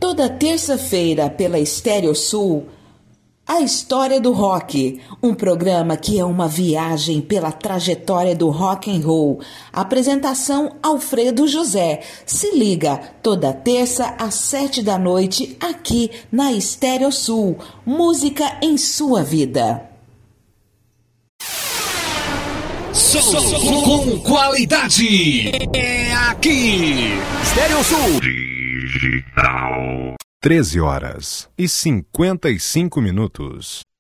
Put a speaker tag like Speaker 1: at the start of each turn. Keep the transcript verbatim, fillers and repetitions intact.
Speaker 1: Toda terça-feira pela Estéreo Sul, A História do Rock, um programa que é uma viagem pela trajetória do rock and roll. Apresentação Alfredo José. Se liga, toda terça às sete da noite, aqui na Estéreo Sul. Música em sua vida.
Speaker 2: Som com qualidade. É aqui. Estéreo Sul.
Speaker 3: Digital. treze horas e cinquenta e cinco minutos.